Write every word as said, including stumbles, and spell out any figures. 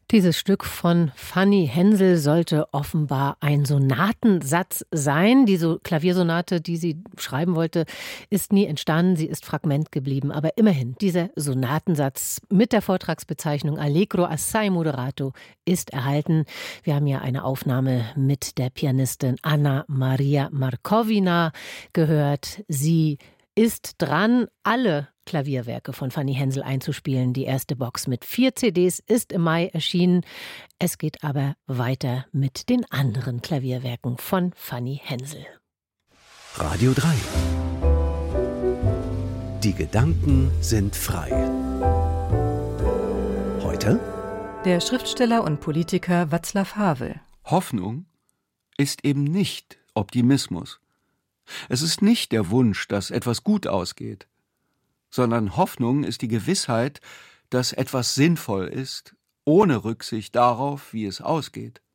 Dieses Stück von Fanny Hensel sollte offenbar ein Sonatensatz sein. Die so Klaviersonate, die sie schreiben wollte, ist nie entstanden. Sie ist Fragment geblieben. Aber immerhin, dieser Sonatensatz mit der Vortragsbezeichnung Allegro assai moderato ist erhalten. Wir haben ja eine Aufnahme mit der Pianistin Anna Maria Markovina gehört. Sie ist dran, alle Klavierwerke von Fanny Hensel einzuspielen. Die erste Box mit vier C Ds ist im Mai erschienen. Es geht aber weiter mit den anderen Klavierwerken von Fanny Hensel. Radio drei. Die Gedanken sind frei. Heute der Schriftsteller und Politiker Václav Havel. Hoffnung ist eben nicht Optimismus. Es ist nicht der Wunsch, dass etwas gut ausgeht, sondern Hoffnung ist die Gewissheit, dass etwas sinnvoll ist, ohne Rücksicht darauf, wie es ausgeht.